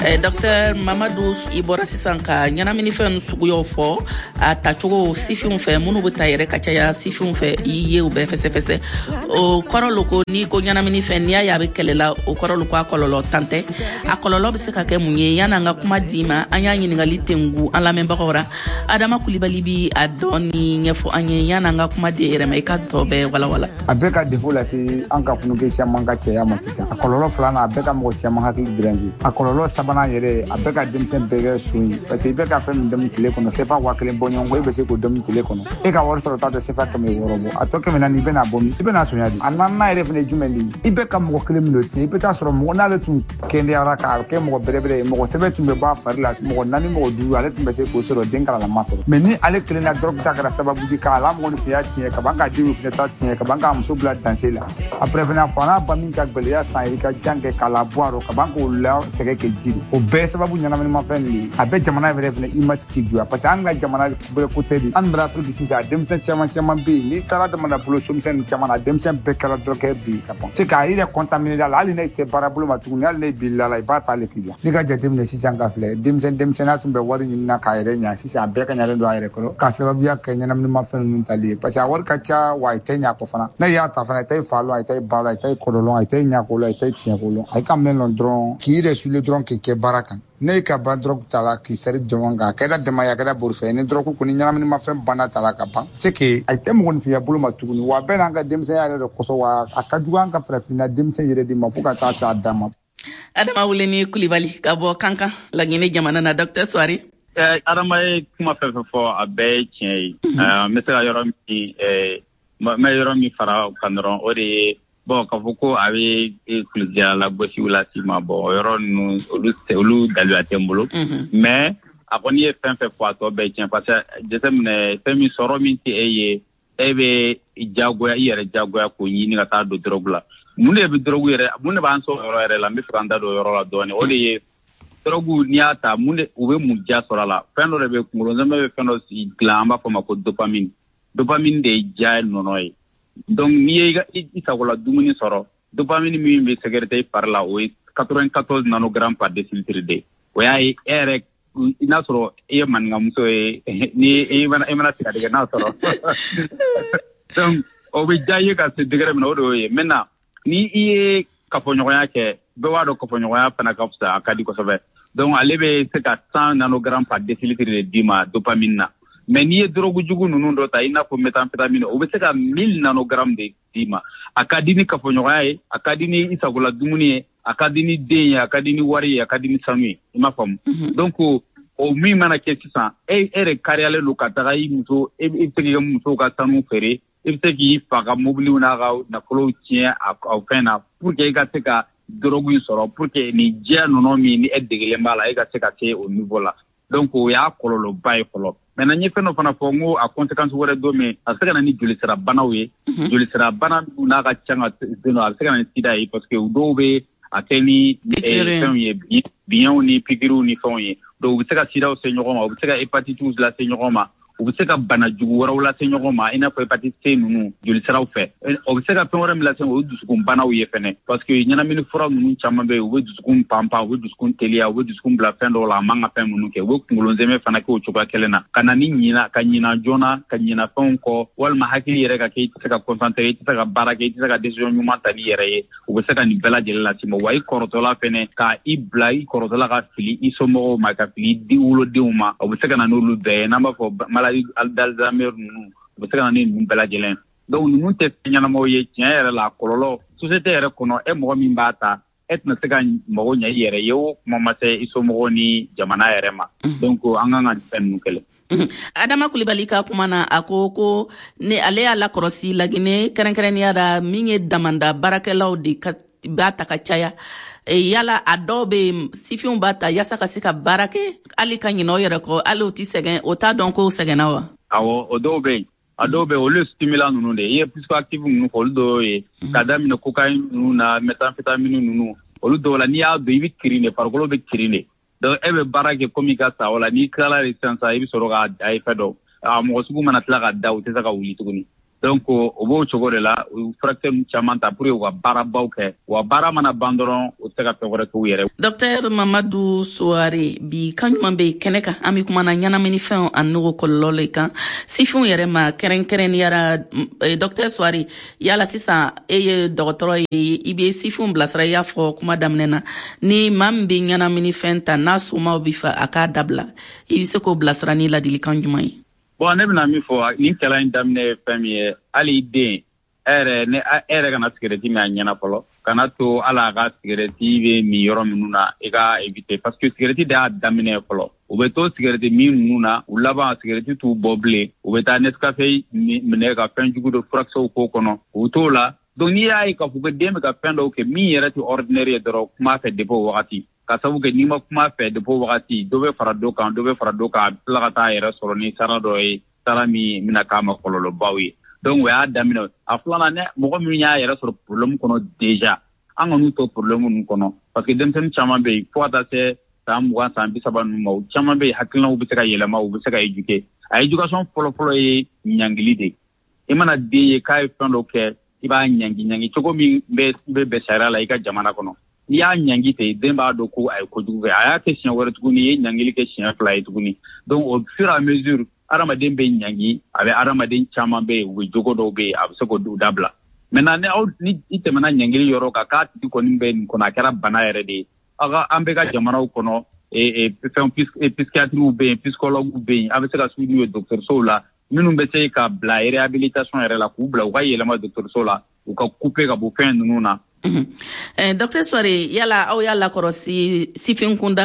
Dr Mamadou ibora sisan ka ɲanamini fɛn suguyaw fɔ a tacogo sifinw fɛ minnu bɛ ta yɛrɛ ka caya sifinw fɛ i ye u bɛɛ fɛsɛfɛsɛ o kɔrɔ ko ni ko ɲanamini fɛn n'i y'a ye a bɛ kɛlɛla o kɔrɔ ko a kɔlɔlɔ tan tɛ a kɔlɔlɔ bɛ se ka kɛ mun ye yan'an ka kuma d'i ma an y'a ɲininkali tengu an lamɛnbagaw ra Adama Kulibali bi a dɔɔni ɲɛfɔ an ye yan'an ka kuma di yɛrɛ ma i ka tɔ bɛɛ walawala a bɛ ka défaut lase an ka funuke caman ka cɛya ma sisan a kɔlɔlɔ filanan a bɛ ka mɔgɔ caman hakili diranji a kɔlɔlɔ sabanan yɛrɛ a bɛ ka denmisɛn bɛɛ kɛ so ye parce que i bɛ ka fɛn min dɛmɛ tile kɔnɔ sefa 1000 bɔ ɲɔgɔn kɔ e bɛ se k'o dɛmɛ tile kɔnɔ e ka wari sɔrɔ t'a dɔn sefa 600 bɔ a tɔ 400 i bɛna bɔ min i bɛna sonya di a naaninan yɛrɛ fɛnɛ jumɛn de i bɛ ka mɔgɔ kelen min tiɲɛ i bɛ taa sɔrɔ mɔgɔ n'ale tun kɛnɛyara k'a kɛ mɔgɔ bɛrɛbɛrɛ ye mɔgɔ sɛbɛn tun bɛ bɔ a fari la mɔgɔ 4 mɔgɔ 5 ale tun bɛ se k'o sɔrɔ den kalalama sɔrɔ mais ni ale kelen na dɔrɔn ta kɛra sababu di k'a la mɔgɔ ni fiya tiɲɛ ka ban ka denw fɛnɛ ta tiɲɛ ka ban ka muso bila danse la après fɛnɛ fana ba min ka gɛlɛya san i ka jan kɛ k'a la bɔ a rɔ ka ban k'o la sɛgɛ kɛ ji o bɛɛ sababu ɲɛnaminimafɛn de a bɛ jamana yɛrɛ fɛnɛ i ma tigi juya parce que an ka jamana bɛɛ côté de an bɛra Afrique sisan denmisɛn caman bɛ yen n'i taara jamana bolo somisɛn caman na denmisɛn bɛɛ kɛra dɔrɔkɛ bi ka ban c'est k'a yɛrɛ contaminer la hali ne tɛ baara bolo ma tuguni hali ne bilala la i b'a ta ale k'i n'i ka jateminɛ sisan ka filɛ denmisɛnniya tun bɛ wari ɲini na k'a yɛrɛ ɲa sisan a bɛɛ ka ɲalen don a yɛrɛ kɔrɔ k'a sababuya kɛ ɲɛnaminimafɛn ninnu tali ye parce que a wari ka ca wa a tɛ ɲa kɔ fana ne y'a ta fana a tɛ fa lɔn a tɛ ba lɔn a tɛ kɔlɔlɔn a tɛ ɲa ko lɔn a tɛ tiɲɛ ko lɔn a ka mɛn lɔn dɔrɔn k'i yɛrɛ sulen dɔrɔn k'i kɛ baara kan ne ka ban drogue ta la k'i sɛri jɔn kan a kɛra damaya a kɛra borofɛ ni drogue kɔni ɲɛnaminimafɛn banna ta la ka ban c'est que a tɛ mɔgɔninfinya bolo ma tuguni wa bɛɛ n'an ka denmisɛnya yɛrɛ de kɔsɔn wa a ka jugu an ka farafinna denmisɛn yɛrɛ de ma fo ka taa se a dan ma. Adama Wuleni Kulibali ka bɔ Kankan Laginɛ jamana na Dr Suwari. Adama ye kuma fɛn fɛn fɔ a bɛɛ ye tiɲɛ ye n bɛ se ka yɔrɔ min fara kan dɔrɔn o de ye bon k'a fɔ ko a bɛ kulidiya la gosiw lase ma bon yɔrɔ ninnu olu daluya tɛ n bolo mais a kɔni ye fɛn fɛn fɔ a tɔ bɛɛ tiɲɛ parce que jateminɛ fɛn min sɔrɔ min tɛ e ye e bɛ jagoya i yɛrɛ jagoya k'o ɲini ka taa don drogue la mun de bɛ drogue yɛrɛ mun de b'an sɔrɔ yɔrɔ yɛrɛ la n bɛ fɛ k'an da don yɔrɔ la dɔɔnin o de ye drogue n'i y'a ta mun de u bɛ mun ja sɔrɔ a la fɛn dɔ de bɛ kunkolo zɛmɛ bɛ fɛn dɔ dilan an b'a fɔ ma ko dopamine de ye ja ye nɔnɔ ye donc n'i ye i sagola dumuni sɔrɔ dopamine min bɛ sécréter i fari la o ye 94 nanogrammes par décilitre de o y'a ye e yɛrɛ n'a sɔrɔ i ye maninkamuso ye ni i mana tigɛ tigɛ n'a sɔrɔ donc o bɛ ja ye ka se degré min na o de y'o ye maintenant ni i ye kafoɲɔgɔnya kɛ bɛɛ b'a dɔn kafoɲɔgɔnya fana ka fisa a ka di kosɛbɛ donc ale bɛ se ka 100 nanogrammes par décilitre de d'i ma dopamine na mais n'i ye drogue jugu ninnu dɔ ta i n'a fɔ méthamphétamine o bɛ se ka 1000 nanogrammes de d'i ma a ka di ni kafoɲɔgɔnya ye a ka di ni i sagola dumuni ye a ka di ni den ye a ka di ni wari ye a ka di ni sanu ye i m'a faamu donc o min mana kɛ sisan e yɛrɛ kariyalen don ka taga i muso i bɛ se k'i ka muso ka sanu feere i bɛ se k'i fa ka mobiliw n'a ka nafolow tiɲɛ a fɛn na pour que i ka se ka drogue in sɔrɔ pour que nin diya ninnu min ni e degelen b'a la e ka se ka se o niveau la donc o y'a kɔlɔlɔba ye fɔlɔ maintenant n ye fɛn dɔ fana fɔ n ko a conséquence wɛrɛ dɔ min a bɛ se ka na ni jolisira banaw ye jolisira bana n'a ka ca ka sen a bɛ se ka na ni sida ye parce que dɔw bɛ a kɛ ni fɛnw ye biyɛnw ni pikiriw ni fɛnw ye donc u bɛ se ka sidaw se ɲɔgɔn ma u bɛ se ka hépatitiw lase ɲɔgɔn ma u bɛ se ka bana jugu wɛrɛw lase ɲɔgɔn ma i n'a fɔ hépatite C ninnu jolisiraw fɛ o bɛ se ka fɛn wɛrɛ min lase o ye dusukun banaw ye fɛnɛ parce que ɲɛnamini fura ninnu caman bɛ yen u bɛ dusukun panpan u bɛ dusukun teliya u bɛ dusukun bila fɛn dɔw la a man ka fɛn minnu kɛ u bɛ kunkolo zɛmɛ fana kɛ o cogoya kelen na ka na ni ka ɲina joona ka ɲina fɛnw kɔ walima hakili yɛrɛ ka kɛ i tɛ se ka concentrer i tɛ se ka baara kɛ i tɛ se ka décision ɲuman ta n'i yɛrɛ ye u bɛ se ka nin bɛɛ lajɛlen lase ma wa i kɔrɔtɔla fɛnɛ ka i bila i kɔrɔtɔla ka fili i somɔgɔw ma ka fili i wolodenw ma o bɛ se ka na n'olu bɛɛ ye n'an b'a fɔ maladie d'Alzheimer ninnu u bɛ se ka na ni ninnu bɛɛ lajɛlen donc ninnu tɛ fɛn ɲɛnamaw ye tiɲɛ yɛrɛ la kɔlɔlɔ société yɛrɛ kɔnɔ e mɔgɔ min b'a ta e tɛna se ka mɔgɔ ɲɛ i yɛrɛ ye o kuma ma se i somɔgɔw ni jamana yɛrɛ ma donc an kan ka fɛn ninnu kɛlɛ. Adama Kulibali ka kuma na a ko ne ale y'a lakɔrɔsi Laginɛ kɛrɛnkɛrɛnnenya la min ye damanda baarakɛlaw de b'a ta ka caya yala a dɔw bɛ sifinw b'a ta yaasa ka se ka baara kɛ hali ka ɲinɛ o yɛrɛ kɔ hali o tɛ sɛgɛn o t'a dɔn ko sɛgɛnna wa. awɔ o dɔw bɛ yen a dɔw bɛ yen olu ye stimulant ninnu de ye i ye psychoactive ninnu fɔ olu dɔw ye ka daminɛ cocaïne ninnu na méthamphétamine ninnu olu dɔw la n'i y'a dɔn i bɛ kirin de farikolo bɛ kirin de donc e bɛ baara kɛ komi i ka sa o la n'i tilala de sisan i bɛ sɔrɔ k'a ye fɛn dɔ mɔgɔ sugu mana tila ka da u tɛ se ka wuli tuguni donc o b'o cogo de la furakisɛ caman ta pour que u ka baarabaw kɛ wa baara mana ban dɔrɔn u tɛ ka fɛn wɛrɛ k'u yɛrɛ. Dr Mamadu Suware, bi kan ɲuman bɛ kɛnɛ kan an bɛ kumana ɲɛnaminifɛnw a n'o kɔlɔlɔ le kan sifinw yɛrɛ ma kɛrɛnkɛrɛnniyara. Dr Suware, yala sisan e ye dɔgɔtɔrɔ ye i bɛ sifinw bilasira i y'a fɔ kuma daminɛ na ni maa min bɛ ɲɛnaminifɛn ta n'a somaw bɛ fɛ a k'a dabila i bɛ se k'o bilasira ni ladilikan jumɛn ye? Bon ne bɛna min fɔ nin kalan in daminɛ ye fɛn min ye hali den e kana cigarette min a ɲɛna fɔlɔ kana to ala ka cigarette bɛ min yɔrɔ minnu na i ka éviter parce que cigarette de y'a daminɛ fɔlɔ u bɛ to cigarette min ninnu na u laban cigarette t'u bɔ bilen u bɛ taa Nescafé minɛ ka fɛn jugu dɔ furakisɛw k'o kɔnɔ u t'o la donc n'i y'a ye k'a fɔ ko den bɛ ka fɛn dɔw kɛ min yɛrɛ tɛ ordinaire ye dɔrɔn kuma fɛ depuis o wagati ka sabu kɛ n'i ma kuma fɛ depuis o wagati dɔ bɛ fara dɔ kan a tila ka taa yɛrɛ sɔrɔ ni sara dɔ ye sara min bɛna k'a ma kɔlɔlɔbaw ye donc o y'a daminɛ a filanan ne mɔgɔ min y'a yɛrɛ sɔrɔ problème kɔnɔ déjà an ka n'u to problème ninnu kɔnɔ parce que denmisɛnnin caman bɛ yen fo ka taa se san 20 san 30 ninnu ma u caman bɛ yen hakilinaw bɛ se ka yɛlɛma u bɛ se ka éduquer a éducation fɔlɔfɔlɔ ye ɲangili de i mana den ye k'a ye fɛn dɔ kɛ i b'a ɲangi cogo min bɛ bɛn sariya la i ka jamana kɔnɔ n'i y'a ɲangi ten den b'a dɔn ko a ye kojugu kɛ a y'a kɛ siɲɛ wɛrɛ tuguni i ye ɲangili kɛ siɲɛ 2 ye tuguni donc au fur et à mesure adamaden bɛ ɲangi a bɛ adamaden caman bɛ yen u bɛ jogo dɔw bɛ yen a bɛ se k'o dabila maintenant ni i tɛmɛna ɲangili yɔrɔ kan k'a tigi kɔni bɛ nin kɔnɔ a kɛra bana yɛrɛ de ye an bɛ ka jamanaw kɔnɔ psychiatriw bɛ yen psychologues bɛ yen a bɛ se ka suivi n'u ye dɔgɔtɔrɔsow la minnu bɛ se ka bila réhabilitation yɛrɛ la k'u bila u ka yɛlɛma dɔgɔtɔrɔso la u ka couper ka bɔ fɛn ninnu na. Dr Suware, yala aw y'a lakɔrɔsi sifin kunda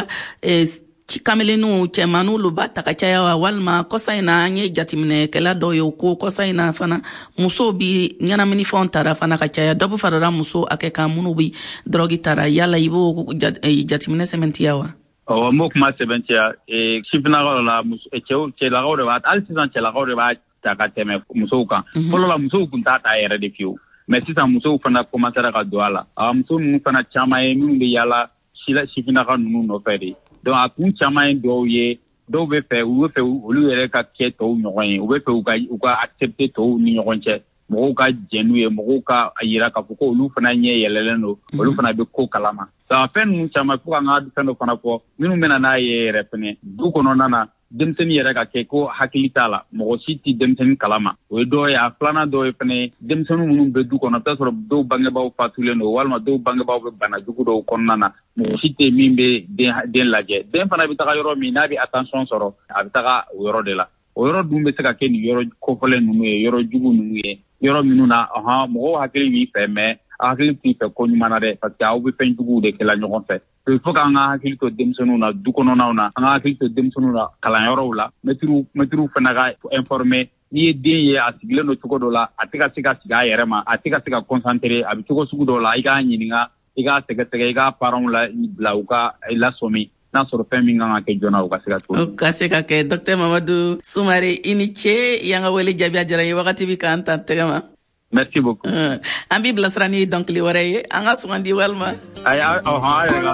kamelenu cɛmannu lu b'a ta ka caya wa walima kɔsa in na an ye jateminɛkɛla dɔw ye ko kɔsa in na fana musow bi ɲɛnaminifɛnw tara fana ka caya dɔ bɛ farala muso hakɛ kan minnu bi drogue tara yala i b'o jateminɛ sɛmɛntiya wa? N b'o kuma sɛbɛntiya sifinnakaw la cɛlakaw de b'a hali sisan cɛlakaw de b'a ta ka tɛmɛ musow kan fɔlɔ la musow tun t'a ta yɛrɛ de fiyewu mais sisan musow fana commencera ka don a la muso ninnu fana caman ye minnu bɛ yaala sifinnaka ninnu nɔfɛ de donc a kun caman ye dɔw ye dɔw bɛ fɛ olu yɛrɛ ka kɛ tɔw ɲɔgɔn ye u bɛ fɛ u ka accepter tɔw ni ɲɔgɔn cɛ mɔgɔw ka jɛn n'u ye mɔgɔw ka yira k'a fɔ ko olu fana ɲɛ yɛlɛlen don olu fana bɛ ko kalama fɛn ninnu caman fo k'an ka fɛn dɔ fana fɔ minnu bɛna n'a ye yɛrɛ fɛnɛ du kɔnɔna na denmisɛnnin yɛrɛ ka kɛ ko hakili t'a la mɔgɔ si tɛ denmisɛnnin kalama o ye dɔw ye a filanan dɔw ye fɛnɛ denmisɛnnin minnu bɛ du kɔnɔ i bɛ t'a sɔrɔ dɔw bangebaaw fatulen don walima dɔw bangebaaw bɛ bana jugu dɔw kɔnɔna na mɔgɔ si tɛ min bɛ den lajɛ den fana bɛ taga yɔrɔ min n'a bɛ attention sɔrɔ a bɛ taga o yɔrɔ de la o yɔrɔ dun bɛ se ka kɛ nin yɔrɔ kɔfɔlen ninnu ye yɔrɔ jugu ninnu ye yɔrɔ minnu na mɔgɔw hakili b'i fɛ mais a hakili t'i fɛ ko ɲuman na dɛ parce que aw bɛ fɛn juguw de kɛla ɲɔgɔn fɛ il faut k'an ka hakili to denmisɛnninw na du kɔnɔnaw na an ka hakili to denmisɛnninw na kalanyɔrɔw la mɛtiriw fana ka informer n'i ye den ye a sigilen don cogo dɔ la a tɛ ka se ka sigi a yɛrɛ ma a tɛ ka se ka concentrer a bɛ cogo sugu dɔw la i k'a ɲininka i k'a sɛgɛsɛgɛ i k'a parents la bila u ka lasɔmi n'a sɔrɔ fɛn min kan ka kɛ joona o ka se ka to o ka se ka kɛ. Dr Mamadu Sumare i ni ce y'an ka wele jaabi a diyara ye wagati bɛ k'an ta tɛgɛ ma. Merci beaucoup. An b'i bilasira ni dɔnkili wɛrɛ ye an ka sugandi walima.